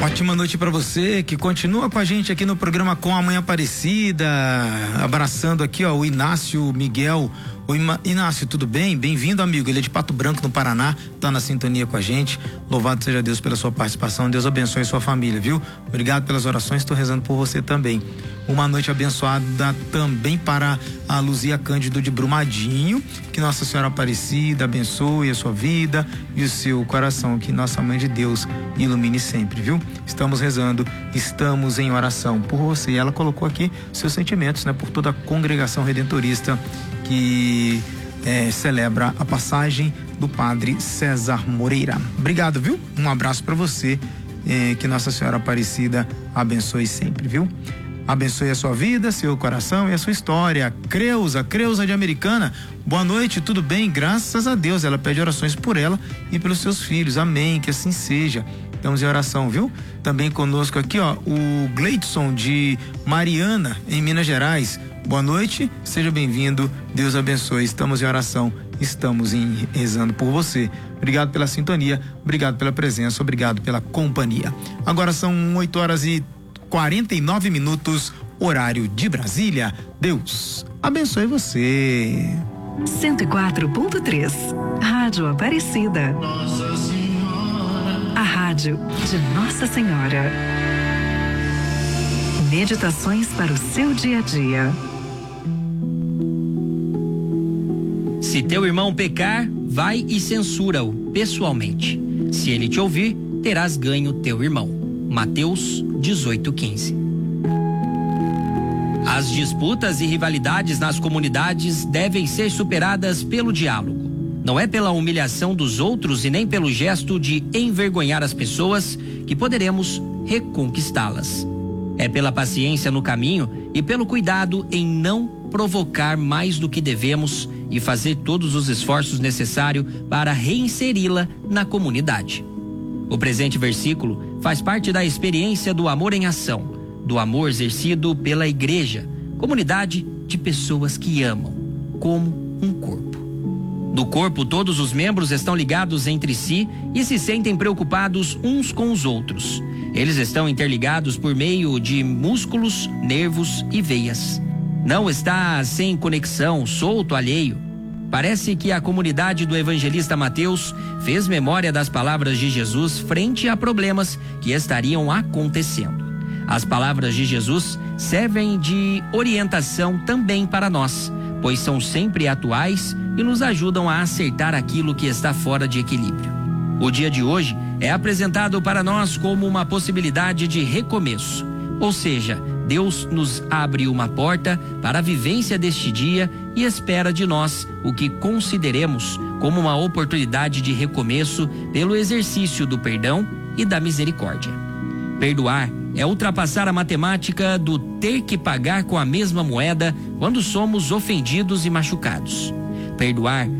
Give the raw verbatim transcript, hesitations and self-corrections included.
Ótima noite para você que continua com a gente aqui no programa Com a Mãe Aparecida, abraçando aqui ó o Inácio Miguel. Oi Inácio, tudo bem? Bem-vindo, amigo. Ele é de Pato Branco, no Paraná, tá na sintonia com a gente. Louvado seja Deus pela sua participação. Deus abençoe sua família, viu? Obrigado pelas orações, estou rezando por você também. Uma noite abençoada também para a Luzia Cândido de Brumadinho. Que Nossa Senhora Aparecida abençoe a sua vida e o seu coração. Que Nossa Mãe de Deus ilumine sempre, viu? Estamos rezando, estamos em oração por você. E ela colocou aqui seus sentimentos, né? Por toda a congregação redentorista que é, celebra a passagem do Padre César Moreira. Obrigado, viu? Um abraço para você, é, que Nossa Senhora Aparecida abençoe sempre, viu? Abençoe a sua vida, seu coração e a sua história. Creuza, Creuza de Americana, boa noite, tudo bem? Graças a Deus, ela pede orações por ela e pelos seus filhos, amém, que assim seja. Estamos em oração, viu? Também conosco aqui, ó, o Gleidson de Mariana, em Minas Gerais. Boa noite, seja bem-vindo, Deus abençoe, estamos em oração, estamos em, rezando por você. Obrigado pela sintonia, obrigado pela presença, obrigado pela companhia. Agora são oito horas e quarenta e nove minutos, horário de Brasília. Deus abençoe você. cento e quatro ponto três, Rádio Aparecida. Nossa Senhora. A rádio de Nossa Senhora. Meditações para o seu dia a dia. Se teu irmão pecar, vai e censura-o pessoalmente. Se ele te ouvir, terás ganho teu irmão. Mateus dezoito, quinze. As disputas e rivalidades nas comunidades devem ser superadas pelo diálogo. Não é pela humilhação dos outros e nem pelo gesto de envergonhar as pessoas que poderemos reconquistá-las. É pela paciência no caminho e pelo cuidado em não provocar mais do que devemos e fazer todos os esforços necessários para reinseri-la na comunidade. O presente versículo faz parte da experiência do amor em ação, do amor exercido pela igreja, comunidade de pessoas que amam, como um corpo. Do corpo, todos os membros estão ligados entre si e se sentem preocupados uns com os outros. Eles estão interligados por meio de músculos, nervos e veias. Não está sem conexão, solto, alheio. Parece que a comunidade do evangelista Mateus fez memória das palavras de Jesus frente a problemas que estariam acontecendo. As palavras de Jesus servem de orientação também para nós, pois são sempre atuais e nos ajudam a acertar aquilo que está fora de equilíbrio. O dia de hoje é apresentado para nós como uma possibilidade de recomeço, ou seja, Deus nos abre uma porta para a vivência deste dia e espera de nós o que consideremos como uma oportunidade de recomeço pelo exercício do perdão e da misericórdia. Perdoar é ultrapassar a matemática do ter que pagar com a mesma moeda quando somos ofendidos e machucados. Perdoar